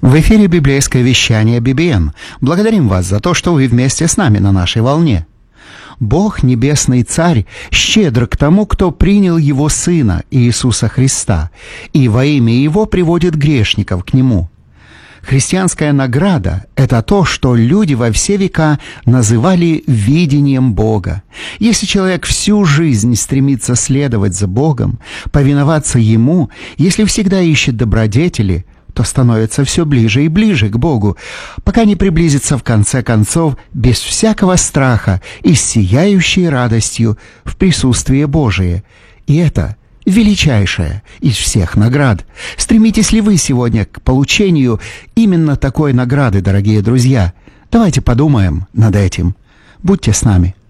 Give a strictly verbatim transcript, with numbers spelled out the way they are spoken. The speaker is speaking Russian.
В эфире библейское вещание би би эн. Благодарим вас за то, что вы вместе с нами на нашей волне. Бог, Небесный Царь, щедр к тому, кто принял Его Сына, Иисуса Христа, и во имя Его приводит грешников к Нему. Христианская награда – это то, что люди во все века называли видением Бога. Если человек всю жизнь стремится следовать за Богом, повиноваться Ему, если всегда ищет добродетели, то становится все ближе и ближе к Богу, пока не приблизится в конце концов без всякого страха и с сияющей радостью в присутствие Божие. И это величайшая из всех наград. Стремитесь ли вы сегодня к получению именно такой награды, дорогие друзья? Давайте подумаем над этим. Будьте с нами.